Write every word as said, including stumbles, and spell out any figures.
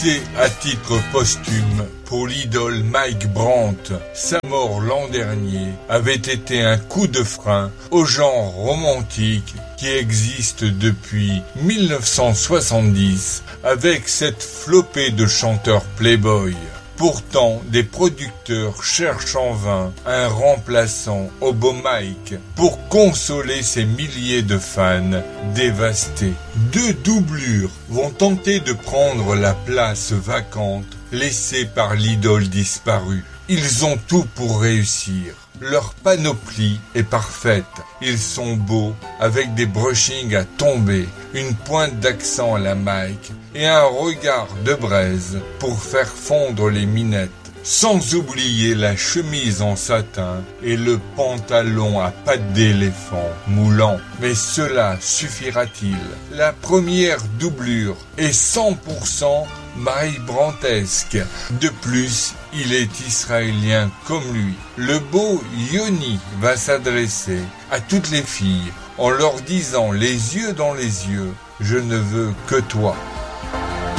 C'est à titre posthume pour l'idole Mike Brandt. Sa mort l'an dernier avait été un coup de frein au genre romantique qui existe depuis mille neuf cent soixante-dix avec cette flopée de chanteurs playboy. Pourtant, des producteurs cherchent en vain un remplaçant au beau Mike pour consoler ces milliers de fans dévastés. Deux doublures vont tenter de prendre la place vacante laissée par l'idole disparue. Ils ont tout pour réussir. Leur panoplie est parfaite. Ils sont beaux, avec des brushings à tomber, une pointe d'accent à la Mike et un regard de braise pour faire fondre les minettes. Sans oublier la chemise en satin et le pantalon à pattes d'éléphant moulant. Mais cela suffira-t-il? La première doublure est cent pour cent Mike-Brandtesque. De plus, il est israélien comme lui. Le beau Yoni va s'adresser à toutes les filles en leur disant les yeux dans les yeux, je ne veux que toi.